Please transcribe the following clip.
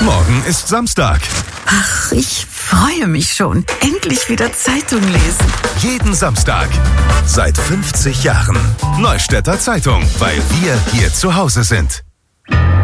Morgen ist Samstag. Ach, ich freue mich schon. Endlich wieder Zeitung lesen. Jeden Samstag. Seit 50 Jahren. Neustädter Zeitung, weil wir hier zu Hause sind.